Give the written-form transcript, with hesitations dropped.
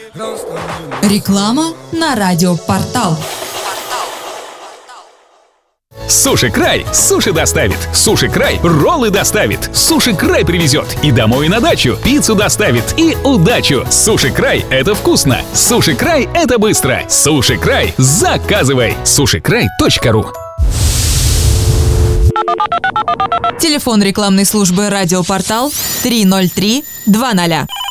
Реклама на Радиопортал. Суши Край суши доставит. Суши Край роллы доставит. Суши Край привезет и домой, и на дачу. Пиццу доставит и удачу. Суши Край — это вкусно. Суши Край — это быстро. Суши Край — заказывай. Сушикрай.ру. Телефон рекламной службы «Радиопортал» 303 20.